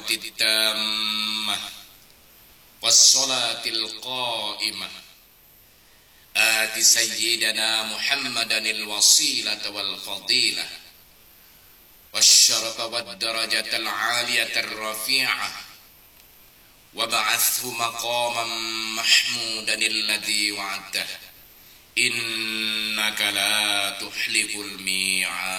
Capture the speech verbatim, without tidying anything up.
التامة والصلاة القائمة آت سيدنا محمدا الوسيلة والفضيلة والشرف والدرجة العالية الرفيعة وابعثه مقاما محمودا الذي وعدته إنك لا تخلف الميعاد.